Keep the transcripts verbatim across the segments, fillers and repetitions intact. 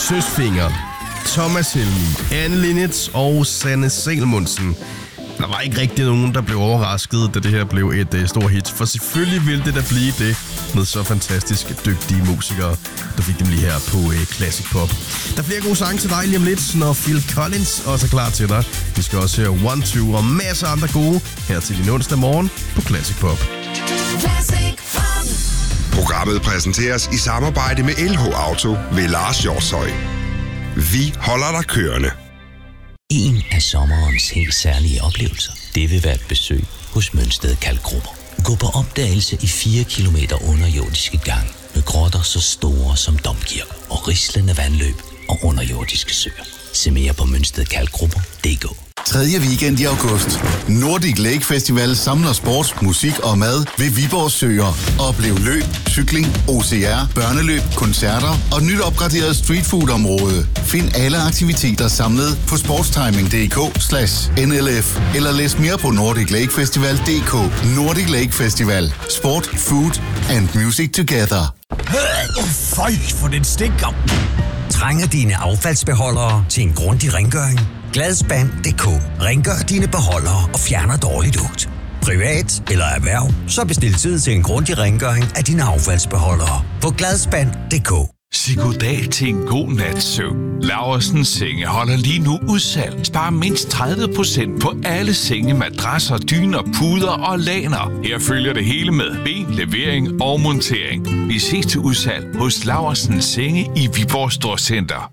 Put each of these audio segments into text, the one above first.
Søsfinger, Thomas Helmi, Anne Linnet og Sanne Salmonsen. Der var ikke rigtig nogen, der blev overrasket, da det her blev et uh, stort hit. For selvfølgelig ville det da blive det med så fantastisk dygtige musikere. Der fik dem lige her på uh, Classic Pop. Der er flere gode sange til dig lige om lidt, når Phil Collins også er klar til dig. Vi skal også høre One Two og masser af andre gode her til din onsdag morgen på Classic Pop. Classic Pop. Programmet præsenteres i samarbejde med L H Auto ved Lars Hjortshøj. Vi holder dig kørende. En af sommerens helt særlige oplevelser, det vil være et besøg hos Mønsted Kalkgrupper. Gå på opdagelse i fire kilometer underjordiske gange med grotter så store som domkirker og rislende vandløb og underjordiske søer. Se mere på mønsted kalkgrupper punktum d k. Tredje weekend i august. Nordic Lake Festival samler sport, musik og mad ved Viborg Søer. Oplev løb, cykling, O C R, børneløb, koncerter og nyt opgraderet streetfood-område. Find alle aktiviteter samlet på sportstiming punktum d k slash N L F eller læs mere på nordic lake festival punktum d k. Nordic Lake Festival. Sport, food and music together. Føj, for den stinker. Trænger dine affaldsbeholdere til en grundig rengøring? Gladspand punktum d k. Rengør dine beholdere og fjerner dårlig lugt. Privat eller erhverv, så bestil tid til en grundig rengøring af dine affaldsbeholdere på gladspand punktum d k. Sig goddag til en god nats søvn. Laursens Senge holder lige nu udsalg. Spar mindst tredive procent på alle senge, madrasser, dyner, puder og laner. Her følger det hele med ben, levering og montering. Vi ses til udsalg hos Laursens Senge i Viborg Storcenter.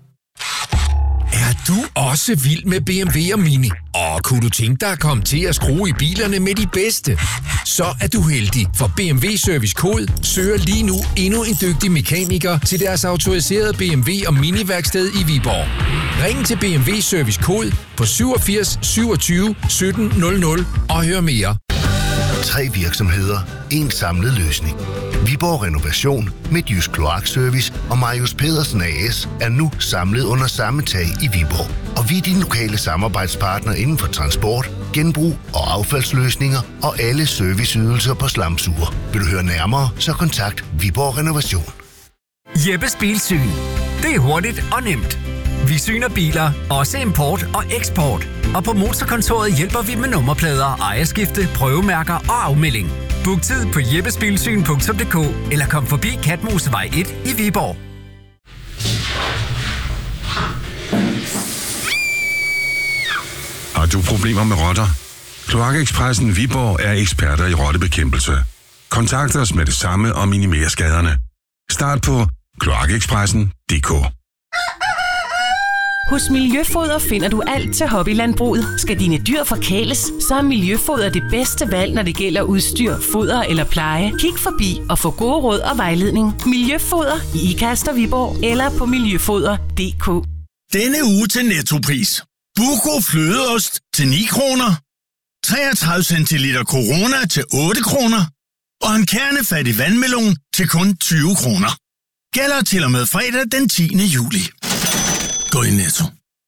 Er du også vild med B M W og Mini? Og kunne du tænke dig at komme til at skrue i bilerne med de bedste? Så er du heldig, for B M W Service Code søger lige nu endnu en dygtig mekaniker til deres autoriserede B M W og Mini-værksted i Viborg. Ring til B M W Service Code på syvogfirs syvogtyve sytten nul nul og hør mere. Tre virksomheder, en samlet løsning. Viborg Renovation, Midtjysk Kloakservice og Marius Pedersen A S er nu samlet under samme tag i Viborg. Og vi er din lokale samarbejdspartner inden for transport, genbrug og affaldsløsninger og alle serviceydelser på slamsuger. Vil du høre nærmere, så kontakt Viborg Renovation. Jeppes Bilsyn. Det er hurtigt og nemt. Vi syner biler, også import og eksport. Og på Motorkontoret hjælper vi med nummerplader, ejerskifte, prøvemærker og afmelding. Book tid på jeppesbilsyn punktum d k eller kom forbi Katmosevej et i Viborg. Har du problemer med rotter? Kloakekspressen Viborg er eksperter i rottebekæmpelse. Kontakt os med det samme og minimer skaderne. Start på kloakekspressen punktum d k. Hos Miljøfoder finder du alt til hobbylandbruget. Skal dine dyr forkæles, så er Miljøfoder det bedste valg, når det gælder udstyr, foder eller pleje. Kig forbi og få gode råd og vejledning. Miljøfoder i Ikast og Viborg eller på miljøfoder punktum d k. Denne uge til Nettopris. Buco flødeost til ni kroner. treogtredive centiliter Corona til otte kroner. Og en kernefattig vandmelon til kun tyve kroner. Gælder til og med fredag den tiende juli. Gå i Netto.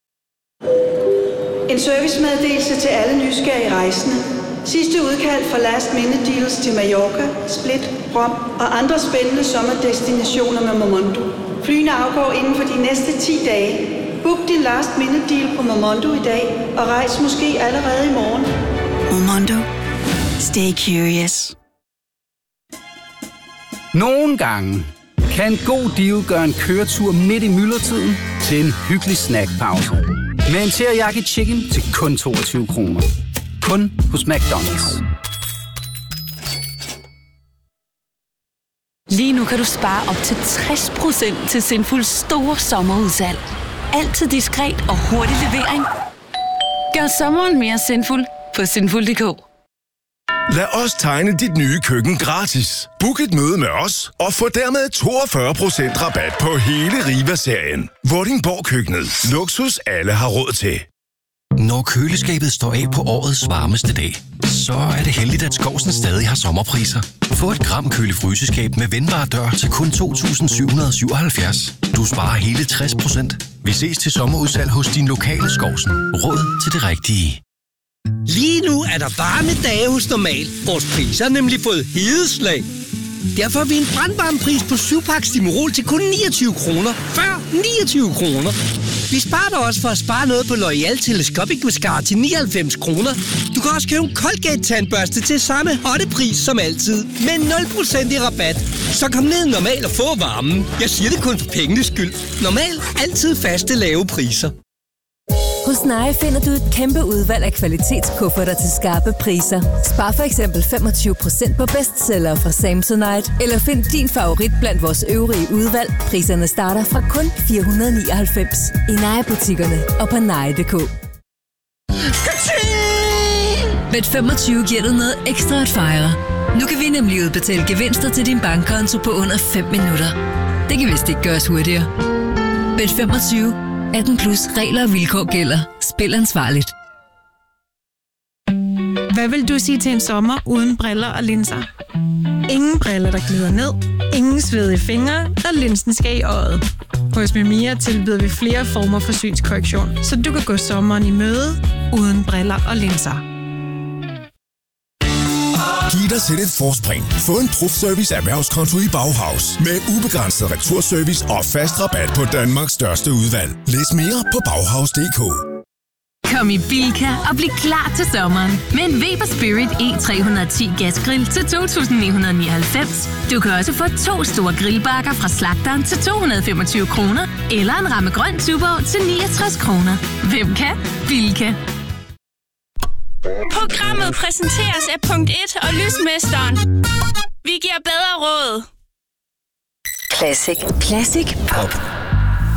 En servicemeddelelse til alle nysgerrige rejsende. Sidste udkald for last minute deals til Mallorca, Split, Rom og andre spændende sommerdestinationer med Momondo. Flyene afgår inden for de næste ti dage. Book din last minute deal på Momondo i dag og rejs måske allerede i morgen. Momondo. Stay curious. Nogle gange kan en god deal gøre en køretur midt i myldretiden til en hyggelig snackpause. Med en teriyaki chicken til kun toogtyve kroner. Kun hos McDonald's. Lige nu kan du spare op til tres procent til Sinfuls store sommerudsalg. Altid diskret og hurtig levering. Gør sommeren mere sinful på sinful punktum d k. Lad os tegne dit nye køkken gratis. Book et møde med os og få dermed toogfyrre procent rabat på hele Riva-serien. Vordingborg Køkkenet. Luksus alle har råd til. Når køleskabet står af på årets varmeste dag, så er det heldigt, at Skovsen stadig har sommerpriser. Få et gram køle-fryseskab med vendbar dør til kun to tusind syv hundrede og syvoghalvfjerds. Du sparer hele tres procent. Vi ses til sommerudsalg hos din lokale Skovsen. Råd til det rigtige. Lige nu er der varme dage hos Normal. Vores priser har nemlig fået hedeslag. Derfor har vi en brandvarmepris på syv pakke Stimorol til kun niogtyve kroner. Før niogtyve kroner. Vi sparer dig også for at spare noget på L'Oreal Telescopic Mascara til nioghalvfems kroner. Du kan også købe en Colgate-tandbørste til samme hottepris som altid. Med nul procent i rabat. Så kom ned normal og få varmen. Jeg siger det kun for pengenes skyld. Normal, altid faste lave priser. Hos Nye finder du et kæmpe udvalg af kvalitetskufferter til skarpe priser. Spar for eksempel femogtyve procent på bestsellere fra Samsonite, eller find din favorit blandt vores øvrige udvalg. Priserne starter fra kun fire hundrede nioghalvfems i Nye-butikkerne og på nye punktum d k. Bet femogtyve giver dig noget ekstra at fejre. Nu kan vi nemlig udbetale gevinster til din bankkonto på under fem minutter. Det kan vist ikke gøres hurtigere. Bet femogtyve. atten plus regler og vilkår gælder. Spil ansvarligt. Hvad vil du sige til en sommer uden briller og linser? Ingen briller, der glider ned. Ingen svedige fingre, og linsen skal i øjet. Hos Mimia tilbyder vi flere former for synskorrektion, så du kan gå sommeren i møde uden briller og linser. Giv dig selv et forspring. Få en Profservice erhvervskonto i Bauhaus med ubegrænset returservice og fast rabat på Danmarks største udvalg. Læs mere på bauhaus punktum d k. Kom i Bilka og bliv klar til sommeren med en Weber Spirit E tre hundrede og ti gasgrill til to tusind ni hundrede nioghalvfems. Du kan også få to store grillbakker fra slagteren til to hundrede og femogtyve kroner, eller en ramme grøn Tuborg til niogtres kroner. Hvem kan? Bilka. Programmet præsenteres af Punkt et og Lysmesteren. Vi giver bedre råd. Classic. Classic Pop.